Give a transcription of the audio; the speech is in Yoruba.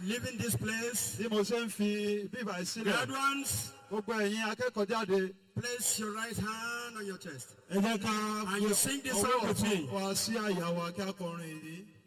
leaving this place, bí mo ṣe ń fi bíbá sílẹ̀. graduates, Gbogbo ẹ̀yin akẹ́kọ̀ọ́ jáde. place your right hand on your chest. Ẹ jẹ́ ká And you sing this song with me. wá sí àyà wa kí a kọrin yìí.